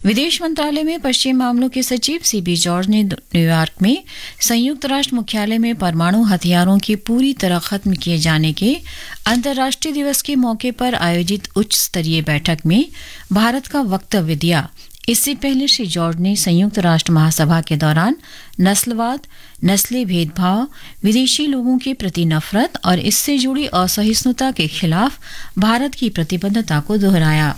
विदेश मंत्रालय में पश्चिम मामलों के सचिव सीबी जॉर्ज ने न्यूयॉर्क में संयुक्त राष्ट्र मुख्यालय में परमाणु हथियारों के पूरी तरह खत्म किए जाने के अंतर्राष्ट्रीय दिवस के मौके पर आयोजित उच्च स्तरीय बैठक में भारत का वक्तव्य दिया। इससे पहले श्री जॉर्ज ने संयुक्त राष्ट्र महासभा के दौरान नस्लवाद, नस्ली भेदभाव, विदेशी लोगों के प्रति नफरत और इससे जुड़ी असहिष्णुता के खिलाफ भारत की प्रतिबद्धता को दोहराया।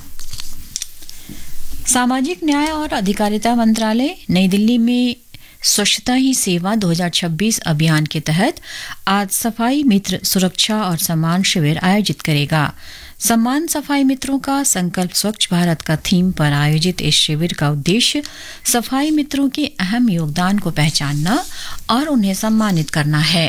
सामाजिक न्याय और अधिकारिता मंत्रालय नई दिल्ली में स्वच्छता ही सेवा 2026 अभियान के तहत आज सफाई मित्र सुरक्षा और सम्मान शिविर आयोजित करेगा। सम्मान सफाई मित्रों का संकल्प स्वच्छ भारत का थीम पर आयोजित इस शिविर का उद्देश्य सफाई मित्रों के अहम योगदान को पहचानना और उन्हें सम्मानित करना है।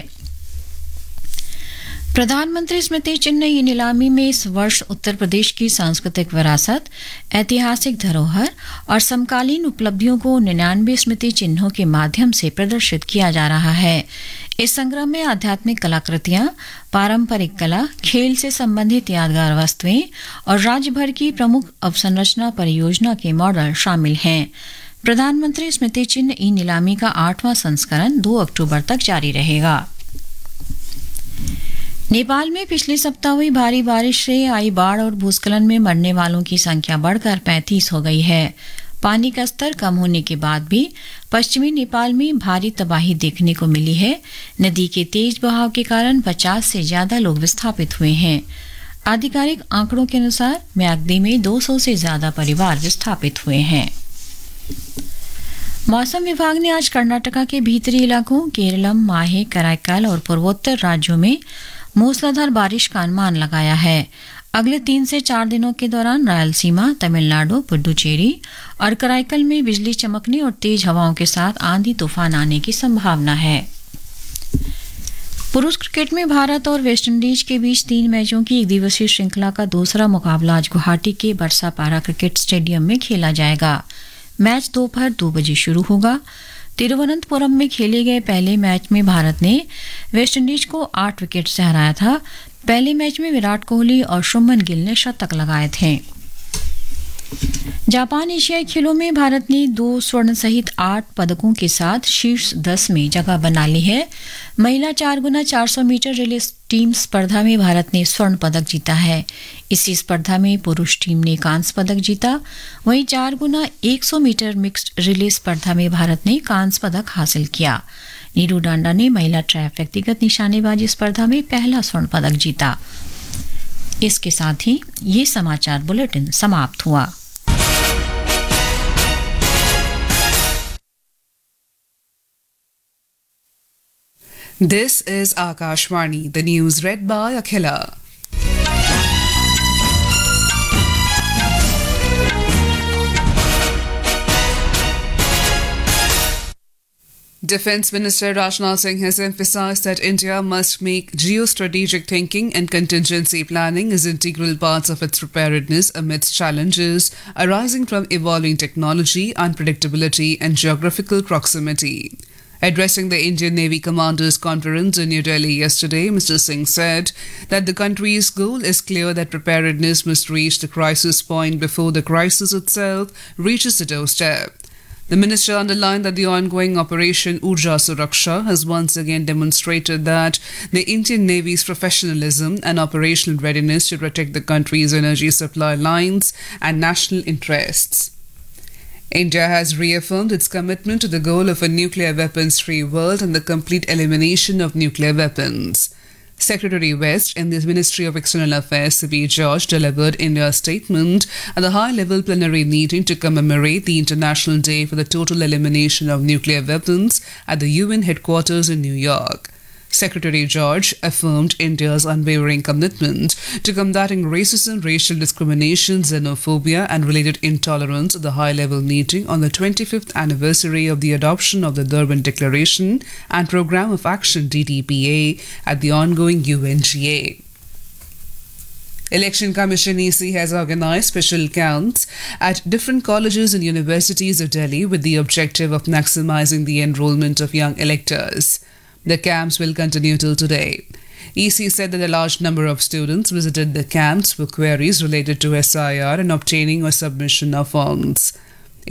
प्रधानमंत्री स्मृति चिन्ह ई नीलामी में इस वर्ष उत्तर प्रदेश की सांस्कृतिक विरासत, ऐतिहासिक धरोहर और समकालीन उपलब्धियों को 99 स्मृति चिन्हों के माध्यम से प्रदर्शित किया जा रहा है। इस संग्रह में आध्यात्मिक कलाकृतियां, पारंपरिक कला, खेल से संबंधित यादगार वस्तुएं और राज्य भर की प्रमुख अवसंरचना परियोजना के मॉडल शामिल हैं। प्रधानमंत्री स्मृति चिन्ह ई नीलामी का 8वां संस्करण 2 अक्टूबर तक जारी रहेगा। नेपाल में पिछले सप्ताह हुई भारी बारिश से आई बाढ़ और भूस्खलन में मरने वालों की संख्या बढ़कर 35 हो गई है। पानी का स्तर कम होने के बाद भी पश्चिमी नेपाल में भारी तबाही देखने को मिली है। नदी के तेज बहाव के कारण 50 से ज्यादा लोग विस्थापित हुए हैं। आधिकारिक आंकड़ों के अनुसार म्याग्दी में 200 से ज्यादा परिवार विस्थापित हुए हैं। मौसम विभाग ने आज कर्नाटका के भीतरी इलाकों केरलम, माहे, कराईकल और पूर्वोत्तर राज्यों में मूसलाधार बारिश का अनुमान लगाया है। अगले 3 से 4 दिनों के दौरान रायलसीमा, तमिलनाडु, पुडुचेरी और कराईकल में बिजली चमकने और तेज हवाओं के साथ आंधी तूफान आने की संभावना है। पुरुष क्रिकेट में भारत और वेस्टइंडीज के बीच 3 मैचों की एक दिवसीय श्रृंखला का दूसरा मुकाबला आज गुवाहाटी के बरसापारा क्रिकेट स्टेडियम में खेला जाएगा। मैच दोपहर 2 बजे शुरू होगा। तिरुवनंतपुरम में खेले गए पहले मैच में भारत ने वेस्टइंडीज को 8 विकेट से हराया था। पहले मैच में विराट कोहली और शुभमन गिल ने शतक लगाए थे। जापान एशियाई खेलों में भारत ने 2 स्वर्ण सहित 8 पदकों के साथ शीर्ष 10 में जगह बना ली है। महिला 4x400 मीटर रिले टीम स्पर्धा में भारत ने स्वर्ण पदक जीता है। इसी स्पर्धा में पुरुष टीम ने कांस्य पदक जीता। वहीं 4x100 मीटर मिक्स्ड रिले स्पर्धा में भारत ने कांस्य पदक हासिल किया। नीरू डांडा ने महिला ट्रैप व्यक्तिगत निशानेबाजी स्पर्धा में पहला स्वर्ण पदक जीता। इसके साथ ही ये समाचार बुलेटिन समाप्त हुआ। This is Akashvani, the news read by Akhila. Defence Minister Rajnath Singh has emphasised that India must make geostrategic thinking and contingency planning as integral parts of its preparedness amidst challenges arising from evolving technology, unpredictability and geographical proximity. Addressing the Indian Navy Commanders Conference in New Delhi yesterday, Mr. Singh said that the country's goal is clear that preparedness must reach the crisis point before the crisis itself reaches the doorstep. The minister underlined that the ongoing Operation Urja Suraksha has once again demonstrated that the Indian Navy's professionalism and operational readiness to protect the country's energy supply lines and national interests. India has reaffirmed its commitment to the goal of a nuclear weapons-free world and the complete elimination of nuclear weapons. Secretary West in the Ministry of External Affairs, C.B. George, delivered India's statement at the high-level plenary meeting to commemorate the International Day for the Total Elimination of Nuclear Weapons at the UN headquarters in New York. Secretary George affirmed India's unwavering commitment to combating racism, racial discrimination, xenophobia and related intolerance at the high-level meeting on the 25th anniversary of the adoption of the Durban Declaration and Programme of Action DDPA at the ongoing UNGA. Election Commission EC has organised special counts at different colleges and universities of Delhi with the objective of maximising the enrolment of young electors. The camps will continue till today. EC said that a large number of students visited the camps for queries related to SIR and obtaining or submission of forms.